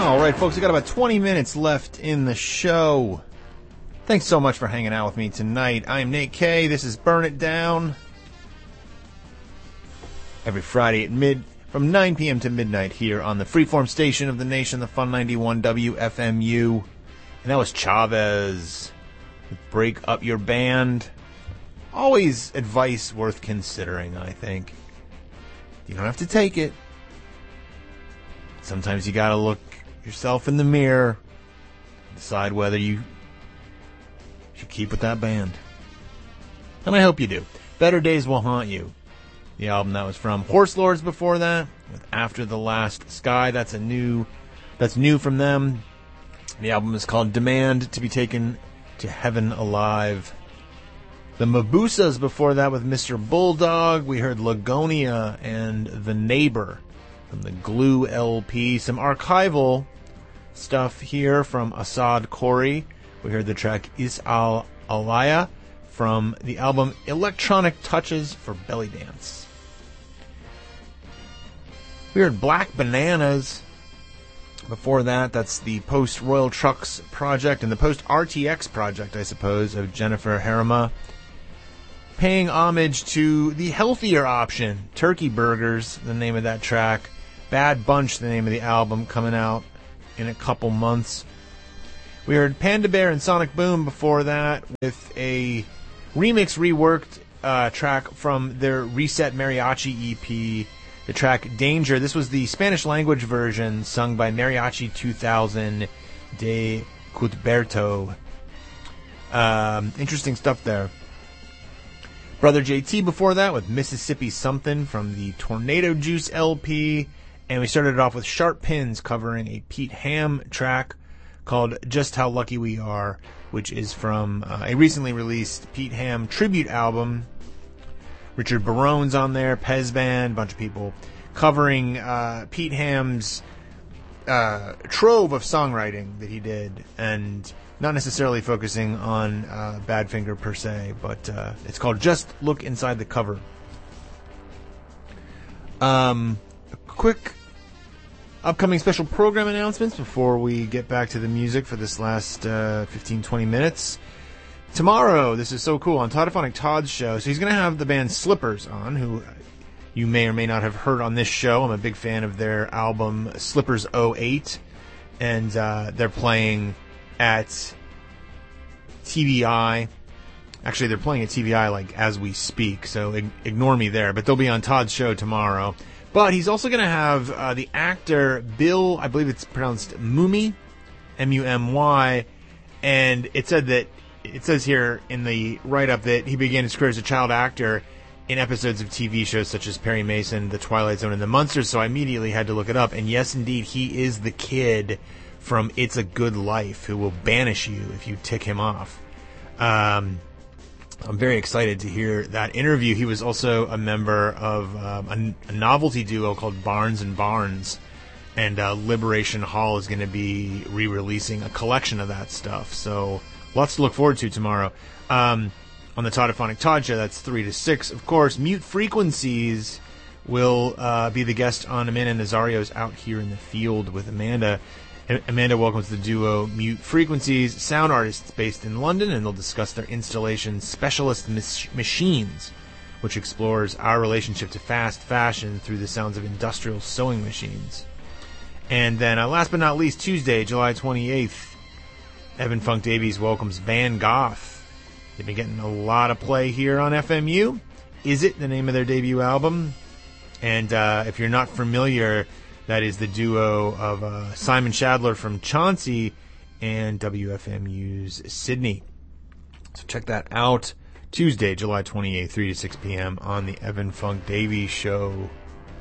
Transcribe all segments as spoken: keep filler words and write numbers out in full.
All right, folks, we got about twenty minutes left in the show. Thanks so much for hanging out with me tonight. I'm Nate K. This is Burn It Down. Every Friday at mid from nine p.m. to midnight here on the freeform station of the nation, the Fun ninety-one W F M U. And that was Chavez. Break Up Your Band. Always advice worth considering, I think. You don't have to take it. Sometimes you gotta look yourself in the mirror, decide whether you should keep with that band. And I hope you do. Better Days Will Haunt You. The album that was from Horse Lords before that, with After the Last Sky. That's a new, that's new from them. The album is called Demand to be Taken to Heaven Alive. The Mabusas before that with Mister Bulldog. We heard Lagonia and The Neighbor from the Glue L P. Some archival stuff here from Assad Khori. We heard the track Is Al Alaya from the album Electronic Touches for Belly Dance. We heard Black Bananas. Before that, that's the Post Royal Trucks project and the Post R T X project, I suppose, of Jennifer Harima. Paying homage to the healthier option, Turkey Burgers, the name of that track. Bad Bunch, the name of the album, coming out in a couple months. We heard Panda Bear and Sonic Boom before that with a remix, reworked uh, track from their Reset Mariachi E P, the track Danger. This was the Spanish language version sung by Mariachi two thousand de Cuthberto. Um, interesting stuff there. Brother J T before that with Mississippi Something from the Tornado Juice L P. And we started it off with Sharp Pins covering a Pete Ham track called Just How Lucky We Are, which is from uh, a recently released Pete Ham tribute album. Richard Barone's on there, Pez Band, a bunch of people covering uh, Pete Ham's uh, trove of songwriting that he did, and not necessarily focusing on uh, Badfinger per se, but uh, it's called Just Look Inside the Cover. Um, a quick upcoming special program announcements before we get back to the music for this last uh, fifteen to twenty minutes. Tomorrow, this is so cool, on Toddophonic Todd's show, so he's going to have the band Slippers on, who you may or may not have heard on this show. I'm a big fan of their album Slippers oh eight, and uh, they're playing at T V I. Actually, they're playing at T V I like as we speak, so ig- ignore me there, but they'll be on Todd's show tomorrow. But he's also going to have uh, the actor Bill, I believe it's pronounced Mumy, M U M Y, and it said that, it says here in the write-up that he began his career as a child actor in episodes of T V shows such as Perry Mason, The Twilight Zone, and The Munsters, so I immediately had to look it up. And yes, indeed, he is the kid from It's a Good Life who will banish you if you tick him off. Um, I'm very excited to hear that interview. He was also a member of um, a, a novelty duo called Barnes and Barnes, and uh, Liberation Hall is going to be re-releasing a collection of that stuff. So lots to look forward to tomorrow. Um, on the Toddophonic Todd Show, that's three to six. Of course, Mute Frequencies will uh, be the guest on Amanda Nazario's Out Here in the Field with Amanda. Amanda welcomes the duo Mute Frequencies, sound artists based in London, and they'll discuss their installation Specialist Mach- Machines, which explores our relationship to fast fashion through the sounds of industrial sewing machines. And then, uh, last but not least, Tuesday, July twenty-eighth, Evan Funk Davies welcomes Van Goth. They've been getting a lot of play here on F M U. Is It, the name of their debut album? And uh, if you're not familiar, that is the duo of uh, Simon Shadler from Chauncey and W F M U's Sydney. So check that out. Tuesday, July twenty-eighth, three to six p.m. on the Evan Funk Davies Show.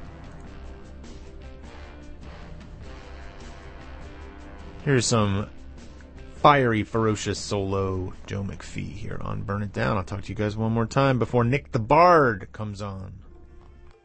Here's some fiery, ferocious solo Joe McPhee here on Burn It Down. I'll talk to you guys one more time before Nick the Bard comes on.